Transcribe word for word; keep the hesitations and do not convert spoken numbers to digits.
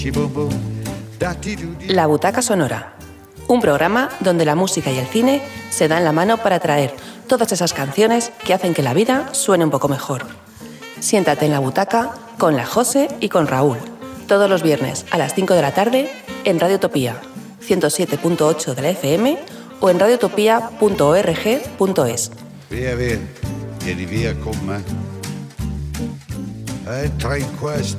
La Butaca Sonora, un programa donde la música y el cine se dan la mano para traer todas esas canciones que hacen que la vida suene un poco mejor. Siéntate en la butaca con la Jose y con Raúl, todos los viernes a las cinco de la tarde en Radio Utopía, ciento siete punto ocho de la F M o en radiotopia punto org punto es. Vieni via, vieni via con me. E tra in questo